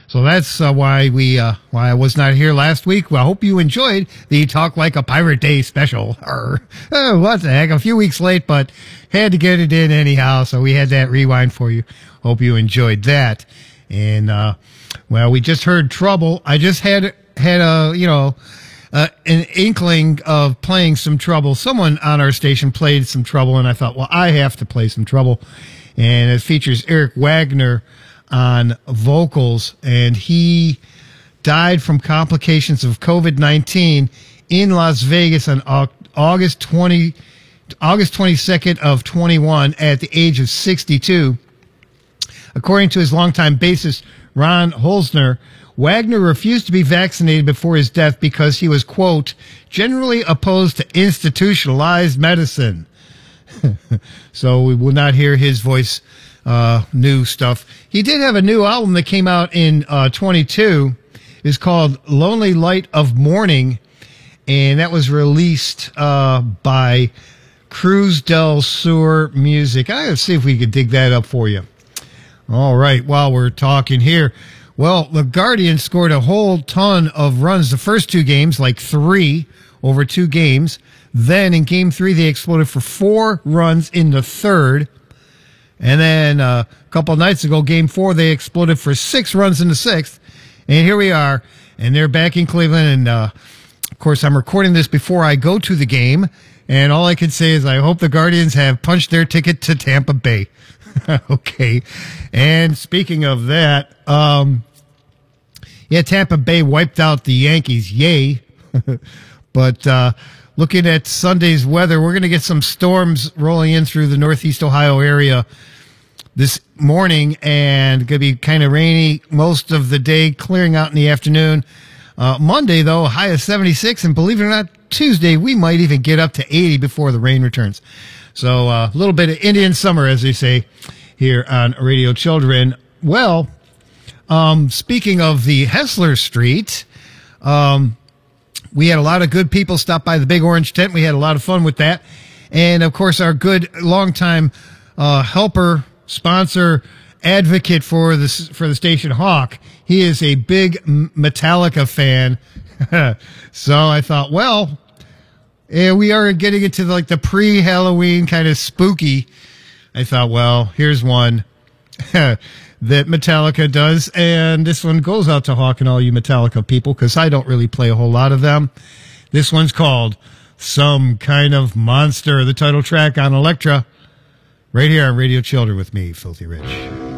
So that's why I was not here last week. Well, I hope you enjoyed the Talk Like a Pirate Day special. Or what the heck, a few weeks late, but had to get it in anyhow. So we had that rewind for you. Hope you enjoyed that. And well, we just heard Trouble. I just had a an inkling of playing some Trouble. Someone on our station played some Trouble, and I thought, well, I have to play some Trouble. And it features Eric Wagner on vocals, and he died from complications of COVID-19 in Las Vegas on August 22nd of 21 at the age of 62. According to his longtime bassist, Ron Holzner, Wagner refused to be vaccinated before his death because he was, quote, generally opposed to institutionalized medicine. So we will not hear his voice, new stuff. He did have a new album that came out in 22. It's called Lonely Light of Morning, and that was released by Cruz del Sur Music. I gotta see if we could dig that up for you. All right, while we're talking here, well, the Guardians scored a whole ton of runs the first two games, like 3 over 2 games. Then in game 3, they exploded for 4 runs in the third. And then a couple of nights ago, game 4, they exploded for 6 runs in the sixth. And here we are, and they're back in Cleveland. And of course, I'm recording this before I go to the game. And all I can say is I hope the Guardians have punched their ticket to Tampa Bay. Okay. And speaking of that, Tampa Bay wiped out the Yankees. Yay. But looking at Sunday's weather, we're going to get some storms rolling in through the Northeast Ohio area this morning, and going to be kind of rainy most of the day, clearing out in the afternoon. Monday, though, high of 76, and believe it or not, Tuesday, we might even get up to 80 before the rain returns. So a little bit of Indian summer, as they say here on Radio Children. Well, speaking of the Hessler Street, we had a lot of good people stop by the Big Orange Tent. We had a lot of fun with that. And, of course, our good longtime helper, sponsor, advocate for the station, Hawk, he is a big Metallica fan. So I thought, well, we are getting into the pre-Halloween kind of spooky. I thought, well, here's one that Metallica does, and this one goes out to Hawk and all you Metallica people, because I don't really play a whole lot of them. This one's called Some Kind of Monster, the title track on Elektra, right here on Radio Children with me, Filthy Rich.